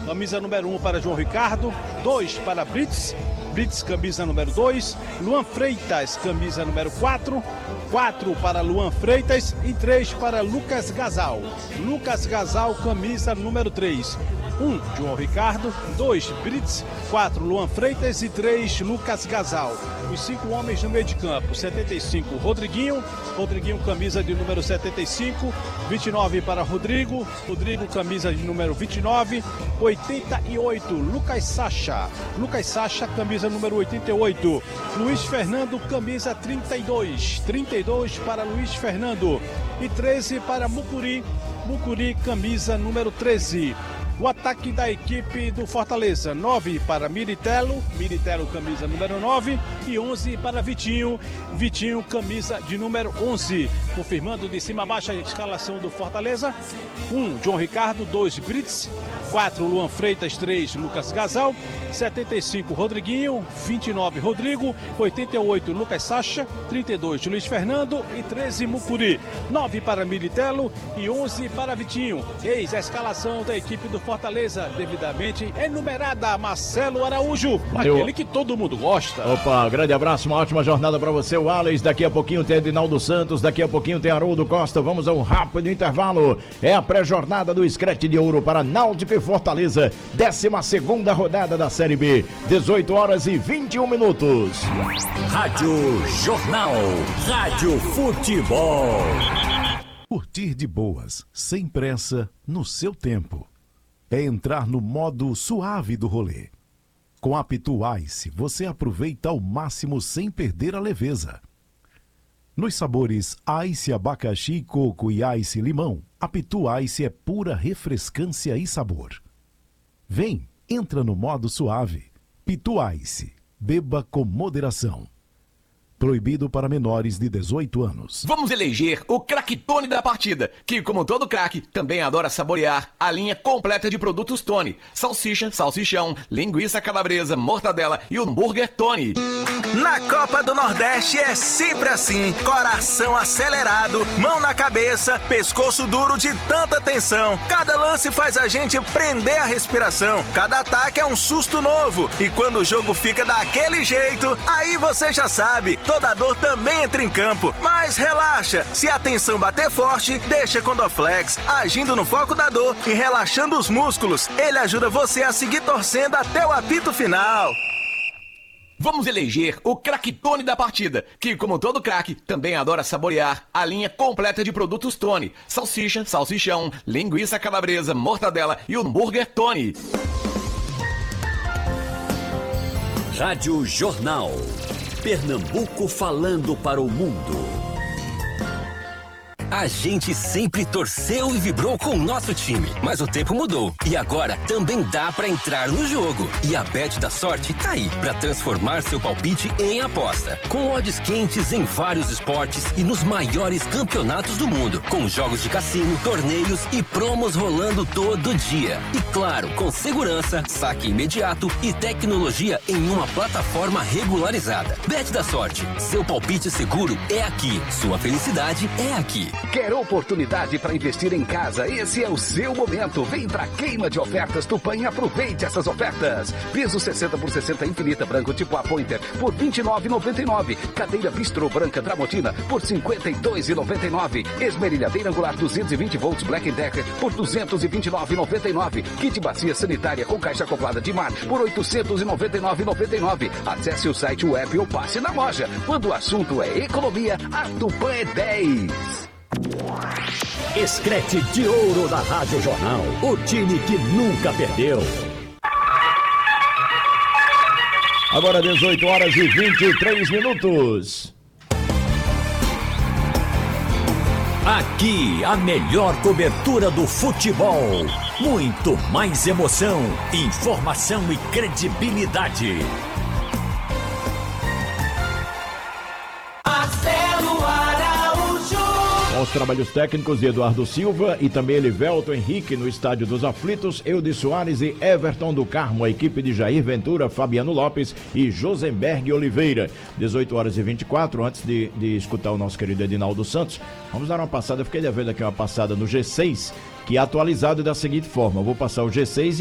camisa número 1 para João Ricardo, 2 para Brits, camisa número 2, Luan Freitas, camisa número 4, 4 para Luan Freitas e 3 para Lucas Gasal. Lucas Gasal, camisa número 3. 1, João Ricardo, 2, Brits, 4, Luan Freitas e 3, Lucas Gasal. Os 5 homens no meio de campo: 75, Rodriguinho, camisa de número 75, 29 para Rodrigo, camisa de número 29, 88, Lucas Sacha, camisa número 88, Luiz Fernando, camisa 32 para Luiz Fernando e 13 para Mucuri, camisa número 13. O ataque da equipe do Fortaleza: 9 para Militelo, camisa número 9 e 11 para Vitinho, camisa de número 11. Confirmando de cima a baixo a escalação do Fortaleza: 1, João Ricardo, 2, Brits, 4, Luan Freitas, 3, Lucas Gasal, 75, Rodriguinho, 29, Rodrigo, 88, Lucas Sacha, 32, Luiz Fernando e 13, Mucuri. 9 para Militelo e 11 para Vitinho. Eis a escalação da equipe do Fortaleza, devidamente enumerada. Marcelo Araújo, aquele que todo mundo gosta. Opa, grande abraço, uma ótima jornada para você, o Alex. Daqui a pouquinho tem Edinaldo Santos, daqui a pouquinho tem Haroldo Costa. Vamos a um rápido intervalo. É a pré-jornada do Scratch de Ouro para Náutico e Fortaleza, 12ª rodada da Série B, 18 horas e 21 minutos. Rádio Jornal, Rádio Futebol. Curtir de boas, sem pressa, no seu tempo. É entrar no modo suave do rolê. Com a Pitu Ice, você aproveita ao máximo sem perder a leveza. Nos sabores Ice abacaxi, coco e Ice limão, a Pitu Ice é pura refrescância e sabor. Vem, entra no modo suave. Pitu Ice, beba com moderação. Proibido para menores de 18 anos. Vamos eleger o craque-tone da partida, que, como todo craque, também adora saborear a linha completa de produtos Tony. Salsicha, salsichão, linguiça calabresa, mortadela e hambúrguer Tony. Na Copa do Nordeste é sempre assim. Coração acelerado, mão na cabeça, pescoço duro de tanta tensão. Cada lance faz a gente prender a respiração. Cada ataque é um susto novo. E quando o jogo fica daquele jeito, aí você já sabe. Toda dor também entra em campo, mas relaxa, se a tensão bater forte, deixa Condoflex, agindo no foco da dor e relaxando os músculos. Ele ajuda você a seguir torcendo até o apito final. Vamos eleger o craque-tone da partida, que, como todo craque, também adora saborear a linha completa de produtos Tony. Salsicha, salsichão, linguiça calabresa, mortadela e hambúrguer Tony. Rádio Jornal. Pernambuco falando para o mundo. A gente sempre torceu e vibrou com o nosso time, mas o tempo mudou e agora também dá pra entrar no jogo. E a Bet da Sorte tá aí pra transformar seu palpite em aposta, com odds quentes em vários esportes e nos maiores campeonatos do mundo, com jogos de cassino, torneios e promos rolando todo dia. E claro, com segurança, saque imediato e tecnologia em uma plataforma regularizada. Bet da Sorte, seu palpite seguro é aqui, sua felicidade é aqui. Quer oportunidade para investir em casa? Esse é o seu momento. Vem pra Queima de Ofertas Tupã e aproveite essas ofertas. Piso 60 por 60 infinita branco tipo A Pointer por R$ 29,99. Cadeira bistrô branca Tramontina por R$ 52,99. Esmerilhadeira angular 220 volts Black Decker por R$ 229,99. Kit bacia sanitária com caixa acoplada de mar por R$ 899,99. Acesse o site web ou passe na loja. Quando o assunto é economia, a Tupã é 10. Scratch de Ouro da Rádio Jornal, o time que nunca perdeu. Agora 18 horas e 23 minutos. Aqui a melhor cobertura do futebol. Muito mais emoção, informação e credibilidade. Com os trabalhos técnicos de Eduardo Silva e também Elivelton Henrique no Estádio dos Aflitos, Eudes Soares e Everton do Carmo, a equipe de Jair Ventura, Fabiano Lopes e Josenberg Oliveira. 18 horas e 24, antes de escutar o nosso querido Edinaldo Santos, vamos dar uma passada, eu fiquei devendo aqui uma passada no G6, que é atualizado da seguinte forma, eu vou passar o G6 e